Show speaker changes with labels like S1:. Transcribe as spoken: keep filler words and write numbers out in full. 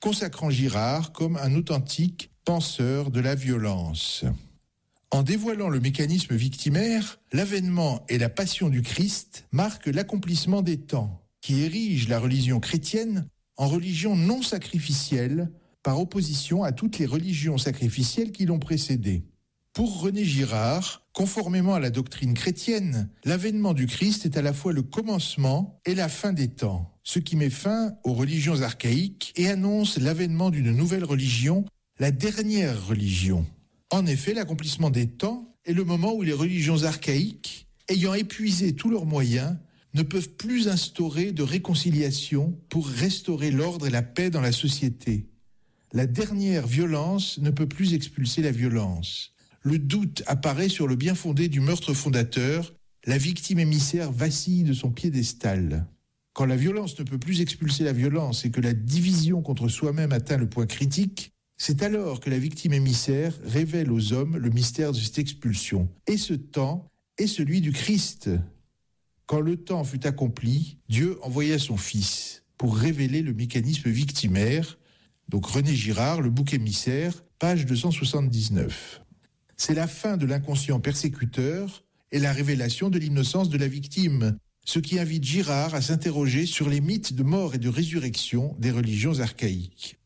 S1: consacrant Girard comme un authentique penseur de la violence. En dévoilant le mécanisme victimaire, l'avènement et la passion du Christ marquent l'accomplissement des temps, qui érige la religion chrétienne en religion non sacrificielle, par opposition à toutes les religions sacrificielles qui l'ont précédée. Pour René Girard, conformément à la doctrine chrétienne, l'avènement du Christ est à la fois le commencement et la fin des temps, ce qui met fin aux religions archaïques et annonce l'avènement d'une nouvelle religion, la dernière religion. En effet, l'accomplissement des temps est le moment où les religions archaïques, ayant épuisé tous leurs moyens, ne peuvent plus instaurer de réconciliation pour restaurer l'ordre et la paix dans la société. La dernière violence ne peut plus expulser la violence. Le doute apparaît sur le bien fondé du meurtre fondateur, la victime émissaire vacille de son piédestal. Quand la violence ne peut plus expulser la violence et que la division contre soi-même atteint le point critique, c'est alors que la victime émissaire révèle aux hommes le mystère de cette expulsion. Et ce temps est celui du Christ. Quand le temps fut accompli, Dieu envoya son Fils pour révéler le mécanisme victimaire. Donc René Girard, Le bouc émissaire, page deux cent soixante-dix-neuf. C'est la fin de l'inconscient persécuteur et la révélation de l'innocence de la victime, ce qui invite Girard à s'interroger sur les mythes de mort et de résurrection des religions archaïques.